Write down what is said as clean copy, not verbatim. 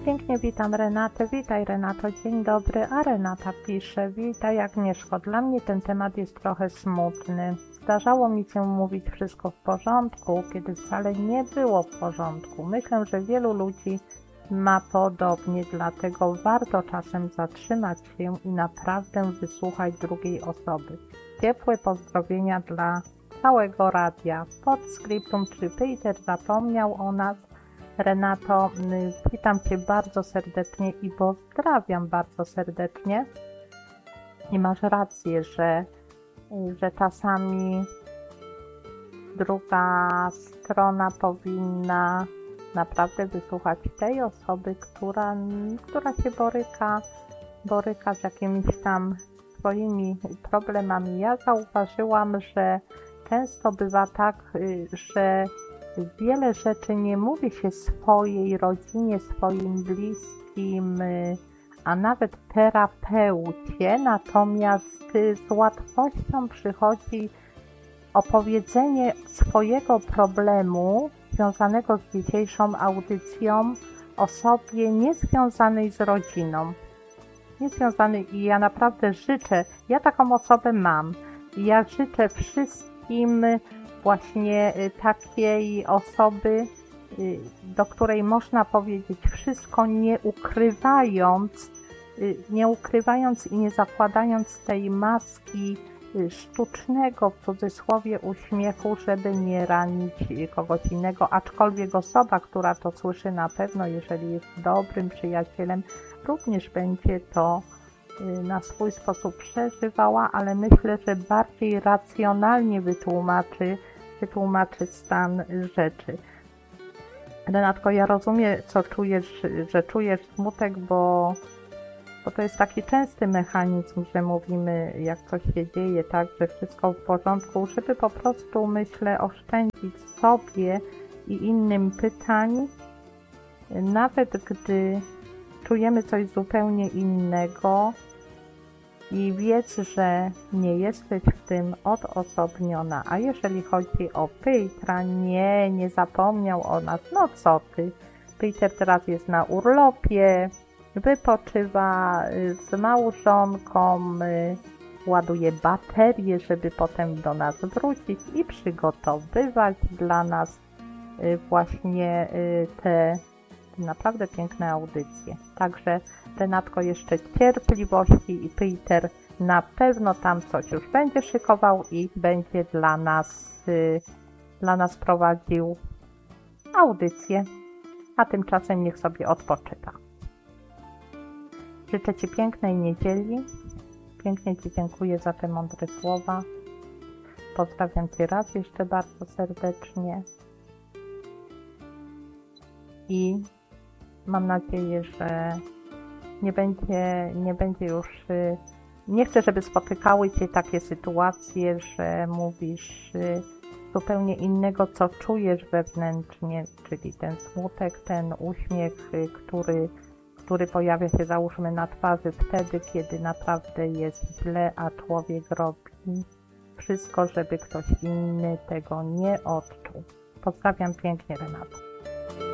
Pięknie witam Renatę. Witaj Renato, dzień dobry. A Renata pisze: witaj Agnieszko, dla mnie ten temat jest trochę smutny. Zdarzało mi się mówić wszystko w porządku, kiedy wcale nie było w porządku. Myślę, że wielu ludzi ma podobnie, dlatego warto czasem zatrzymać się i naprawdę wysłuchać drugiej osoby. Ciepłe pozdrowienia dla całego radia. Podskryptum, czy Peter zapomniał o nas? Renato, witam Cię bardzo serdecznie i pozdrawiam bardzo serdecznie. I masz rację, że czasami druga strona powinna naprawdę wysłuchać tej osoby, która się boryka z jakimiś tam swoimi problemami. Ja zauważyłam, że często bywa tak, że wiele rzeczy nie mówi się swojej rodzinie, swoim bliskim, a nawet terapeucie, natomiast z łatwością przychodzi opowiedzenie swojego problemu związanego z dzisiejszą audycją osobie niezwiązanej z rodziną. I ja naprawdę życzę, ja taką osobę mam, i ja życzę wszystkim właśnie takiej osoby, do której można powiedzieć wszystko, nie ukrywając i nie zakładając tej maski sztucznego, w cudzysłowie, uśmiechu, żeby nie ranić kogoś innego, aczkolwiek osoba, która to słyszy, na pewno, jeżeli jest dobrym przyjacielem, również będzie to na swój sposób przeżywała, ale myślę, że bardziej racjonalnie wytłumaczy stan rzeczy. Renatko, ja rozumiem, co czujesz, że czujesz smutek, bo to jest taki częsty mechanizm, że mówimy, jak coś się dzieje, tak, że wszystko w porządku, żeby po prostu, myślę, oszczędzić sobie i innym pytań, nawet gdy czujemy coś zupełnie innego, i wiedz, że nie jesteś w tym odosobniona. A jeżeli chodzi o Petra, nie zapomniał o nas. No co ty? Peter teraz jest na urlopie, wypoczywa z małżonką, ładuje baterię, żeby potem do nas wrócić i przygotowywać dla nas właśnie te naprawdę piękne audycje. Także Renatko, jeszcze cierpliwości i Peter na pewno tam coś już będzie szykował i będzie dla nas prowadził audycję, a tymczasem niech sobie odpoczywa. Życzę Ci pięknej niedzieli, pięknie Ci dziękuję za te mądre słowa, pozdrawiam Cię raz jeszcze bardzo serdecznie i mam nadzieję, że nie będzie już, nie chcę, żeby spotykały Cię takie sytuacje, że mówisz zupełnie innego, co czujesz wewnętrznie, czyli ten smutek, ten uśmiech, który pojawia się, załóżmy, na twarzy wtedy, kiedy naprawdę jest źle, a człowiek robi wszystko, żeby ktoś inny tego nie odczuł. Pozdrawiam pięknie, Renato.